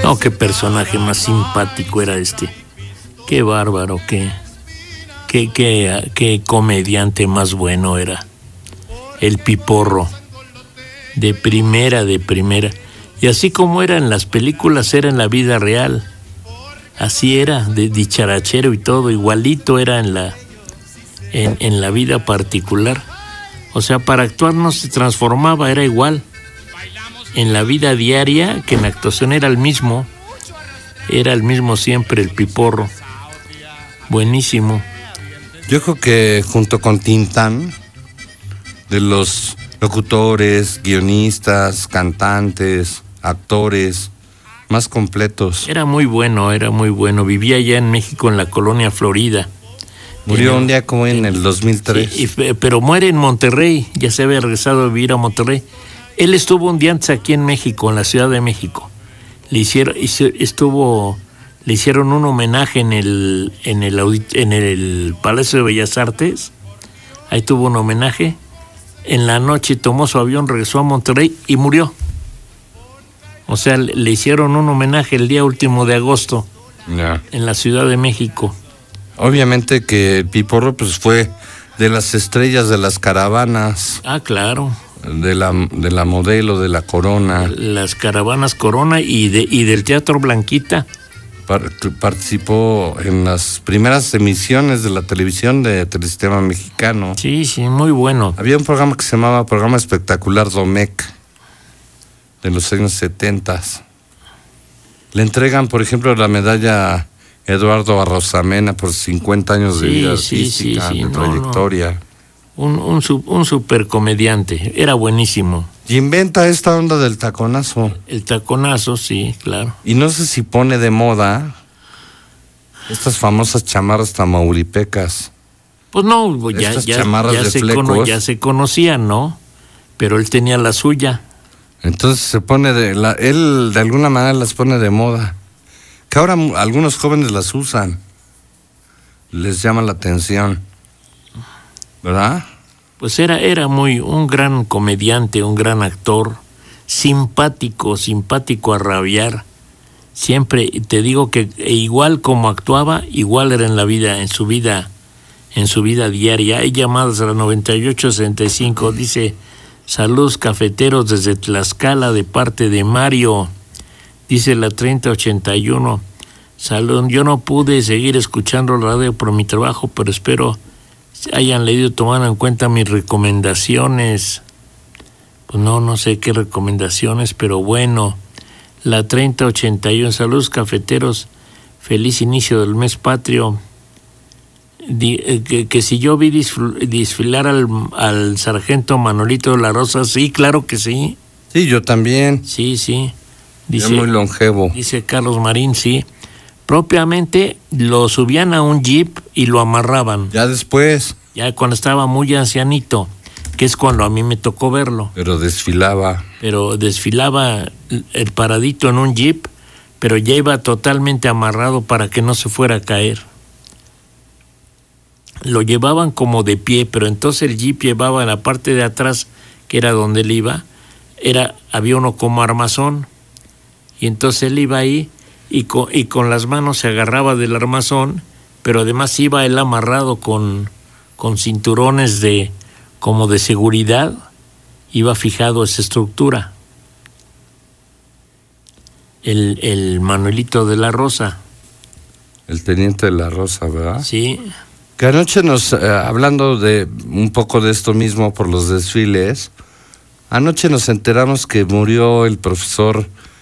No, qué personaje más simpático era este. Qué bárbaro, qué comediante más bueno era. El Piporro. De primera. Y así como era en las películas, era en la vida real. Así era, de dicharachero y todo, igualito era en la vida particular. O sea, para actuar no se transformaba, era igual. En la vida diaria, que en la actuación era el mismo siempre el Piporro. Buenísimo. Yo creo que junto con Tintán, de los locutores, guionistas, cantantes, actores más completos. Era muy bueno. Vivía allá en México, en la colonia Florida. Murió un día como en el 2003. Sí, pero muere en Monterrey, ya se había regresado a vivir a Monterrey. Él estuvo un día antes aquí en México, en la Ciudad de México. Le hicieron un homenaje en el Palacio de Bellas Artes. Ahí tuvo un homenaje. En la noche tomó su avión, regresó a Monterrey y murió. O sea, le hicieron un homenaje el día último de agosto en la Ciudad de México. Obviamente que el Piporro pues fue de las estrellas de las caravanas. Ah, claro. De la Modelo, de la Corona. Las caravanas Corona y del Teatro Blanquita. Participó en las primeras emisiones de la televisión de Telesistema Mexicano. Sí, muy bueno. Había un programa que se llamaba Programa Espectacular Domecq, de los años 70. Le entregan, por ejemplo, la medalla a Eduardo Arrozamena por 50 años de vida artística, de trayectoria. Un super comediante, era buenísimo. Y inventa esta onda del taconazo. El taconazo, sí, claro. Y no sé si pone de moda estas famosas chamarras tamaulipecas. Pues no, ya se conocían, ¿no? Pero él tenía la suya. Entonces se pone él de alguna manera las pone de moda. Que ahora algunos jóvenes las usan. Les llama la atención. ¿Verdad? Pues era un gran comediante, un gran actor, simpático a rabiar. Siempre te digo que igual como actuaba, igual era en su vida diaria. Hay llamadas a la 9865, dice: saludos cafeteros desde Tlaxcala de parte de Mario. Dice la 3081, salud, yo no pude seguir escuchando la radio por mi trabajo, pero espero hayan leído, tomando en cuenta mis recomendaciones. Pues no sé qué recomendaciones, pero bueno. La 3081, saludos cafeteros, feliz inicio del mes patrio. Que si yo vi desfilar al sargento Manolito de la Rosa, sí, claro que sí. Sí, yo también. Sí. Dice, muy longevo. Dice Carlos Marín, sí. Propiamente lo subían a un jeep y lo amarraban. Ya después. Ya cuando estaba muy ancianito, que es cuando a mí me tocó verlo. Pero desfilaba el paradito en un jeep, pero ya iba totalmente amarrado para que no se fuera a caer. Lo llevaban como de pie, pero entonces el jeep llevaba en la parte de atrás, que era donde él iba, había uno como armazón, y entonces él iba ahí y con las manos se agarraba del armazón, pero además iba él amarrado con cinturones como de seguridad, iba fijado esa estructura. El Manuelito de la Rosa. El teniente de la Rosa, ¿verdad? Sí. Que anoche hablando de un poco de esto mismo por los desfiles, anoche nos enteramos que murió el profesor